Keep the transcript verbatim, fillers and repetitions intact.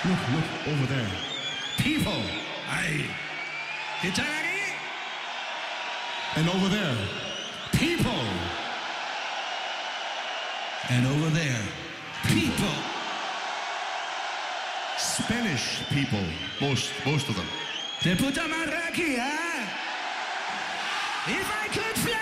Look, look, over there. People. Aye. Kitchenari. And over there. People. And over there. People. Spanish people. Most, most of them. Te puta marraki, huh? If I could fly.